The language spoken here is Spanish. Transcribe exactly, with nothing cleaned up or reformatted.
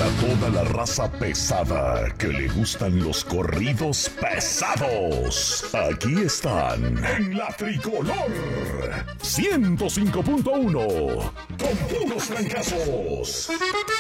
toda la raza pesada que le gustan los corridos pesados. Aquí están en la Tricolor ciento cinco punto uno con puros fracasos.